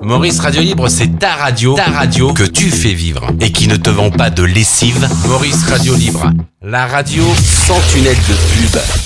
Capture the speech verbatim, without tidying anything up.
Maurice Radio Libre, c'est ta radio, ta radio que tu fais vivre et qui ne te vend pas de lessive. Maurice Radio Libre, la radio sans tunnel de pub.